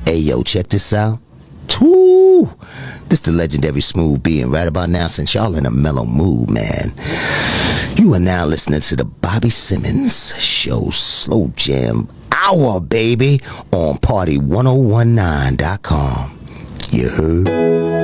Hey, yo, check this out. Woo! This the legendary Smooth B, and right about now, since y'all in a mellow mood, man, you are now listening to the Bobby Simmons Show Slow Jam Hour, baby, on Party1019.com. You heard?